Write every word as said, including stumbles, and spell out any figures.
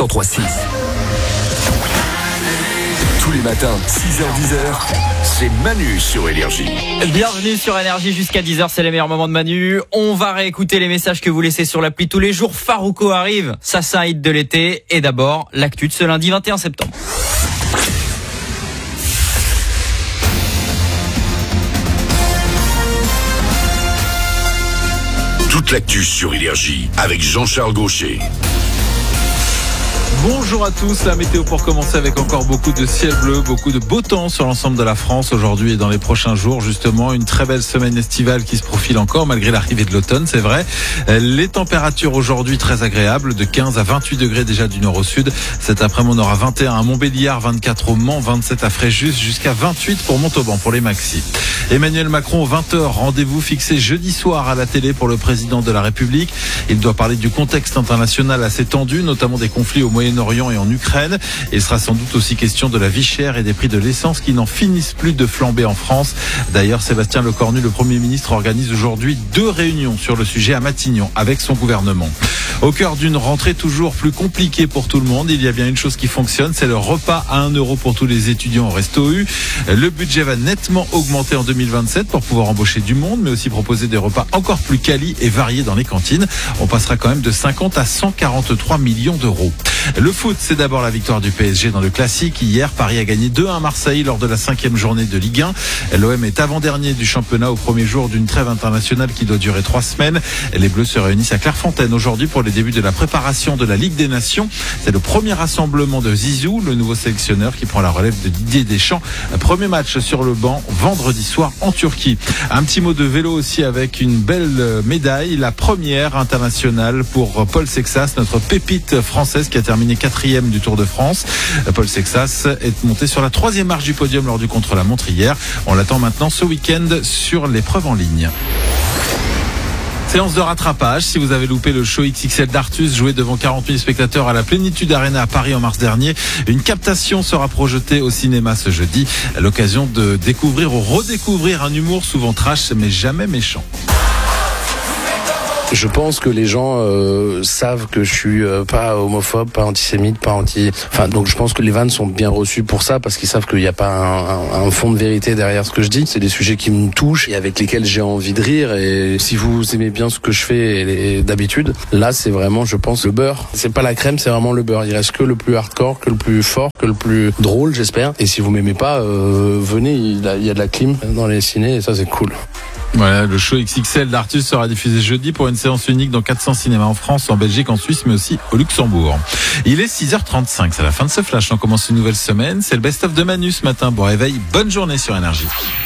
cent trois six. Tous les matins, six heures dix heures, c'est Manu sur Énergie. Bienvenue sur Énergie jusqu'à dix heures, c'est les meilleurs moments de Manu. On va réécouter les messages que vous laissez sur l'appli tous les jours. Farouko arrive, ça c'est un hit de l'été. Et d'abord, l'actu de ce lundi vingt et un septembre. Toute l'actu sur Énergie avec Jean-Charles Gaucher. Bonjour à tous, la météo pour commencer avec encore beaucoup de ciel bleu, beaucoup de beau temps sur l'ensemble de la France aujourd'hui et dans les prochains jours. Justement, une très belle semaine estivale qui se profile encore malgré l'arrivée de l'automne, c'est vrai. Les températures aujourd'hui très agréables, de quinze à vingt-huit degrés déjà du nord au sud. Cet après-midi, on aura vingt et un à Montbéliard, vingt-quatre au Mans, vingt-sept à Fréjus, jusqu'à vingt-huit pour Montauban pour les maxis. Emmanuel Macron, vingt heures, rendez-vous fixé jeudi soir à la télé pour le président de la République. Il doit parler du contexte international assez tendu, notamment des conflits au Moyen-Orient et en Ukraine. Il sera sans doute aussi question de la vie chère et des prix de l'essence qui n'en finissent plus de flamber en France. D'ailleurs, Sébastien Lecornu, le Premier ministre, organise aujourd'hui deux réunions sur le sujet à Matignon avec son gouvernement. Au cœur d'une rentrée toujours plus compliquée pour tout le monde, il y a bien une chose qui fonctionne, c'est le repas à un euro pour tous les étudiants au Resto U. Le budget va nettement augmenter en deux mille vingt-sept pour pouvoir embaucher du monde, mais aussi proposer des repas encore plus quali et variés dans les cantines. On passera quand même de cinquante à cent quarante-trois millions d'euros. Le foot, c'est d'abord la victoire du P S G dans le classique. Hier, Paris a gagné deux un à Marseille lors de la cinquième journée de Ligue un. L'O M est avant-dernier du championnat au premier jour d'une trêve internationale qui doit durer trois semaines. Les Bleus se réunissent à Clairefontaine aujourd'hui pour les débuts de la préparation de la Ligue des Nations. C'est le premier rassemblement de Zizou, le nouveau sélectionneur qui prend la relève de Didier Deschamps. Premier match sur le banc vendredi soir en Turquie. Un petit mot de vélo aussi avec une belle médaille, la première internationale pour Paul Sexas, notre pépite française qui a terminé quatrième du Tour de France. Paul Sexas est monté sur la troisième marche du podium lors du contre-la-montre hier. On l'attend maintenant ce week-end sur l'épreuve en ligne. Séance de rattrapage, si vous avez loupé le show X X L d'Artus joué devant quarante mille spectateurs à la Plénitude Arena à Paris en mars dernier, une captation sera projetée au cinéma ce jeudi. L'occasion de découvrir ou redécouvrir un humour souvent trash mais jamais méchant. Je pense que les gens euh, savent que je suis euh, pas homophobe, pas antisémite, pas anti... Enfin, donc je pense que les vannes sont bien reçues pour ça, parce qu'ils savent qu'il n'y a pas un, un, un fond de vérité derrière ce que je dis. C'est des sujets qui me touchent et avec lesquels j'ai envie de rire. Et si vous aimez bien ce que je fais et, et d'habitude, là c'est vraiment, je pense, le beurre. C'est pas la crème, c'est vraiment le beurre. Il reste que le plus hardcore, que le plus fort, que le plus drôle, j'espère. Et si vous m'aimez pas, euh, venez, il y, a, il y a de la clim dans les cinés et ça c'est cool. Voilà, le show X X L d'Artus sera diffusé jeudi pour une séance unique dans quatre cents cinémas en France, en Belgique, en Suisse, mais aussi au Luxembourg. Il est six heures trente-cinq, c'est la fin de ce flash. On commence une nouvelle semaine. C'est le best-of de Manu ce matin. Bon réveil, bonne journée sur Énergie.